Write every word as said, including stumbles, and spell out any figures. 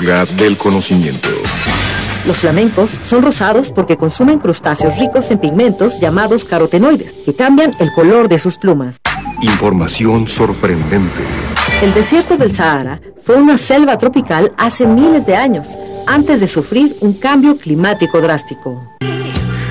ciudad del conocimiento. Los flamencos son rosados porque consumen crustáceos ricos en pigmentos llamados carotenoides, que cambian el color de sus plumas. Información sorprendente. El desierto del Sahara fue una selva tropical hace miles de años, antes de sufrir un cambio climático drástico.